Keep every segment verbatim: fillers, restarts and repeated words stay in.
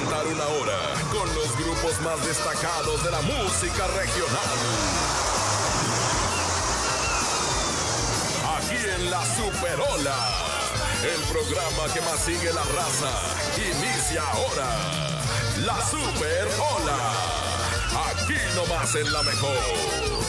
aguantar una hora con los grupos más destacados de la música regional. Aquí en La Superola, el programa que más sigue la raza, inicia ahora. La Superola, aquí nomás en la mejor.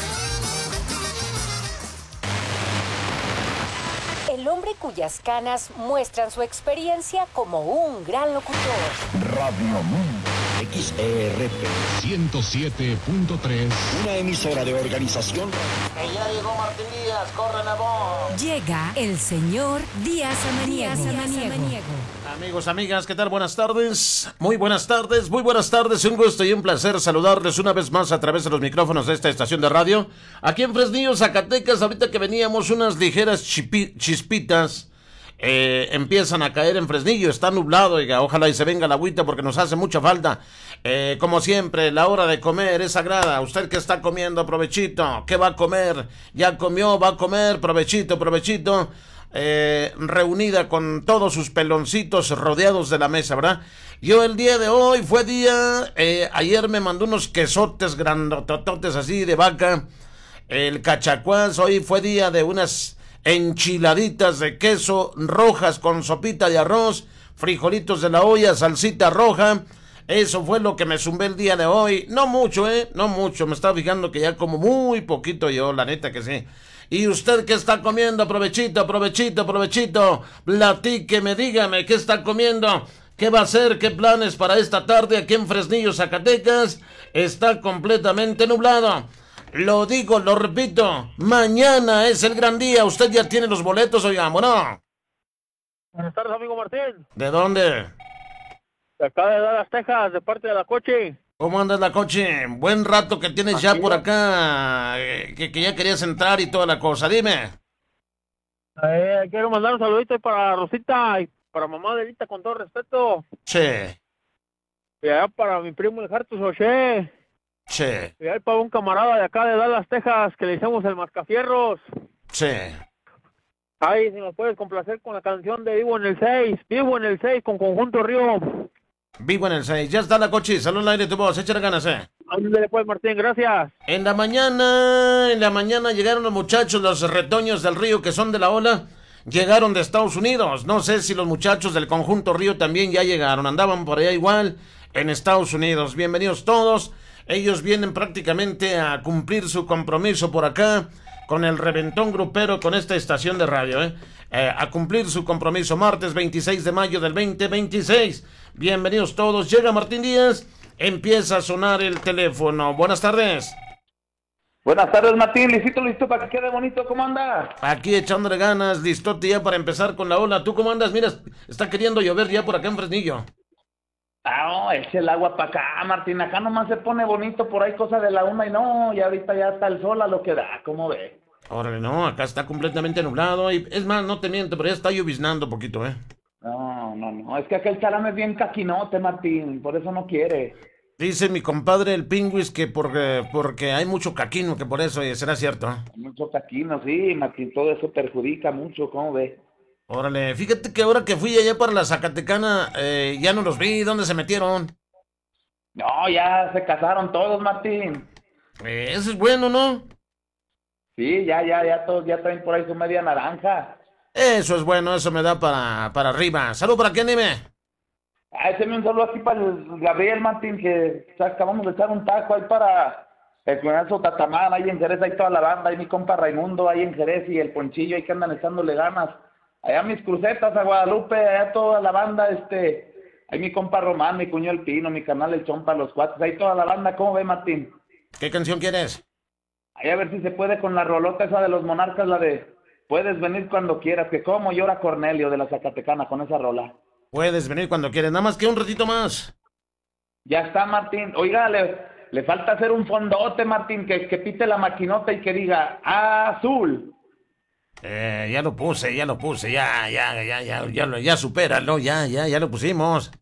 El hombre cuyas canas muestran su experiencia como un gran locutor. Radio Mundo X E R P ciento siete punto tres. Una emisora de organización. Que ya llegó Martín Díaz, corre la voz. Llega el señor Díaz Samaniego. Amigos, amigas, ¿qué tal? Buenas tardes. Muy buenas tardes, muy buenas tardes. Un gusto y un placer saludarles una vez más a través de los micrófonos de esta estación de radio. Aquí en Fresnillo, Zacatecas, ahorita que veníamos unas ligeras chipi, chispitas. Eh, empiezan a caer en Fresnillo, está nublado, oiga, ojalá y se venga la agüita porque nos hace mucha falta. Eh, como siempre, la hora de comer es sagrada. Usted que está comiendo, provechito. ¿Qué va a comer? ¿Ya comió? ¿Va a comer? Provechito, provechito. Eh, reunida con todos sus peloncitos rodeados de la mesa, ¿verdad? Yo el día de hoy fue día, eh, ayer me mandó unos quesotes grandotototes así de vaca, el cachacuás. Hoy fue día de unas enchiladitas de queso rojas con sopita de arroz, frijolitos de la olla, salsita roja. Eso fue lo que me zumbé el día de hoy. No mucho, eh, no mucho, me estaba fijando que ya como muy poquito yo, la neta que sí. Y usted que está comiendo, provechito, provechito, provechito, platíqueme, dígame, ¿qué está comiendo? ¿Qué va a hacer? ¿Qué planes para esta tarde aquí en Fresnillo, Zacatecas? Está completamente nublado. Lo digo, lo repito, mañana es el gran día. Usted ya tiene los boletos, oigamos, ¿no? Buenas tardes, amigo Martín. ¿De dónde? De acá de Dallas, Texas, de parte de la Coche. ¿Cómo andas, la Coche? Buen rato que tienes Aquí ya por acá, eh, que, que ya querías entrar y toda la cosa. Dime. Eh, quiero mandar un saludito para Rosita y para mamá de Elita, con todo respeto. Sí. Y allá para mi primo el Hartus Oche. Sí. Y ahí para un camarada de acá de Dallas, Texas, que le hicimos el Mascafierros. Sí. Ay, si nos puedes complacer con la canción de Vivo en el seis. Vivo en el seis con Conjunto Río. Vivo en el seis. Ya está la Coche. Salud al aire tu voz. Échale ganas, eh. Ándale pues, Martín. Gracias. En la mañana, en la mañana llegaron los muchachos, los retoños del Río, que son de la ola. Llegaron de Estados Unidos. No sé si los muchachos del Conjunto Río también ya llegaron. Andaban por allá igual en Estados Unidos. Bienvenidos todos. Ellos vienen prácticamente a cumplir su compromiso por acá con el Reventón Grupero, con esta estación de radio, ¿eh? Eh, a cumplir su compromiso. Martes veintiséis de mayo del veinte veintiséis. Bienvenidos todos. Llega Martín Díaz. Empieza a sonar el teléfono. Buenas tardes. Buenas tardes, Martín. Lisito, listo para que quede bonito. ¿Cómo andas? Aquí echándole ganas, listote ya para empezar con la ola. ¿Tú cómo andas? Mira, está queriendo llover ya por acá en Fresnillo. Ah, no, eche el agua para acá, Martín. Acá nomás se pone bonito por ahí, cosa de la una y no, y ahorita ya está el sol a lo que da. ¿Cómo ve? Órale, no, acá está completamente nublado. Y es más, no te miento, pero ya está lloviznando poquito, ¿eh? No, no, no. Es que aquel salame es bien caquinote, Martín. Por eso no quiere. Dice mi compadre el Pingüis que porque, porque hay mucho caquino, que por eso, eh, ¿será cierto? Mucho caquino, sí, Martín. Todo eso perjudica mucho, ¿cómo ve? Órale, fíjate que ahora que fui allá para la Zacatecana, eh, ya no los vi. ¿Dónde se metieron? No, ya se casaron todos, Martín. Eh, eso es bueno, ¿no? Sí, ya, ya, ya todos ya traen por ahí su media naranja. Eso es bueno, eso me da para, para arriba. Salud, ¿para quién, dime? Ah, écheme un saludo aquí para el Gabriel, Martín, que o sea, acabamos de echar un taco ahí para el cuñazo Tatamán, ahí en Jerez, ahí toda la banda, ahí mi compa Raimundo, ahí en Jerez, y el Ponchillo, ahí que andan echándole ganas. Allá mis crucetas a Guadalupe, allá toda la banda, este, ahí mi compa Román, mi cuño El Pino, mi canal El Chompa, los cuates, ahí toda la banda. ¿Cómo ve, Martín? ¿Qué canción quieres? Ahí a ver si se puede con la rolota esa de los Monarcas, la de puedes venir cuando quieras, que como llora Cornelio de la Zacatecana con esa rola. Puedes venir cuando quieres, nada más que un ratito más. Ya está, Martín. Oiga, le, le falta hacer un fondote, Martín, que, que pite la maquinota y que diga azul. Eh, ya lo puse, ya lo puse, ya, ya, ya, ya, ya, ya, ya supéralo, ya, ya, ya lo pusimos.